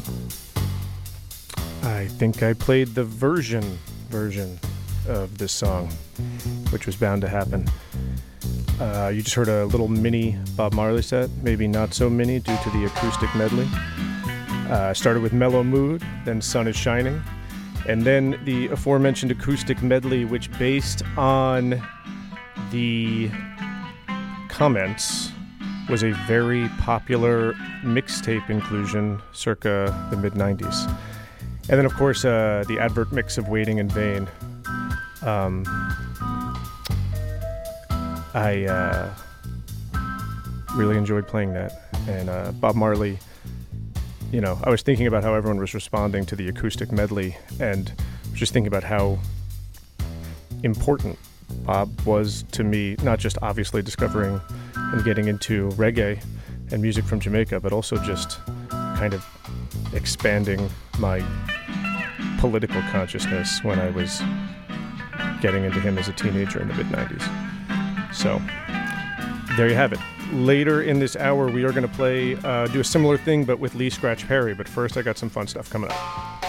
I think I played the version of this song, which was bound to happen. You just heard a little mini Bob Marley set, maybe not so mini due to the acoustic medley. Started with Mellow Mood, then Sun is Shining, and then the aforementioned acoustic medley, which based on the comments was a very popular mixtape inclusion circa the mid-90s. And then, of course, the advert mix of Waiting in Vain. I really enjoyed playing that. And Bob Marley, you know, I was thinking about how everyone was responding to the acoustic medley, and just thinking about how important Bob was to me, not just obviously discovering and getting into reggae and music from Jamaica, but also just kind of expanding my political consciousness when I was getting into him as a teenager in the mid-90s. So, there you have it. Later in this hour, we are going to play, do a similar thing, but with Lee Scratch Perry. But first, I got some fun stuff coming up.